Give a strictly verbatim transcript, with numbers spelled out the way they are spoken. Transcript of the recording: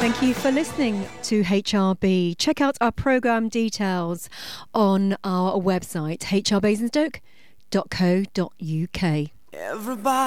Thank you for listening to H R B. Check out our programme details on our website, h r basingstoke dot co dot u k. Everybody